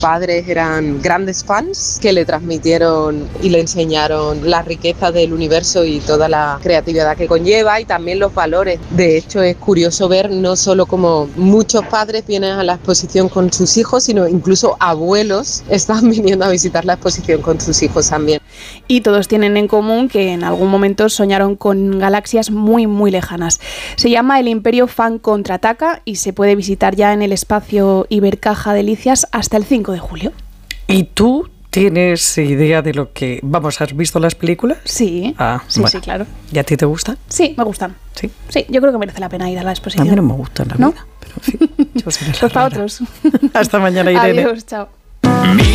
Padres eran grandes fans que le transmitieron y le enseñaron la riqueza del universo y toda la creatividad que conlleva y también los valores. De hecho, es curioso ver no solo como muchos padres vienen a la exposición con sus hijos, sino incluso abuelos están viniendo a visitar la exposición con sus hijos también. Y todos tienen en común que en algún momento soñaron con galaxias muy, muy lejanas. Se llama El Imperio Fan Contraataca y se puede visitar ya en el espacio Ibercaja Delicias hasta el 5 de julio. ¿Y tú tienes idea de lo que... Vamos, ¿has visto las películas? Sí, sí, claro. ¿Y a ti te gustan? Sí, me gustan. Sí, yo creo que merece la pena ir a la exposición. A mí no me gustan, la ¿No? vida, pero en fin. Pues para otros. Hasta mañana, Irene. Adiós, chao.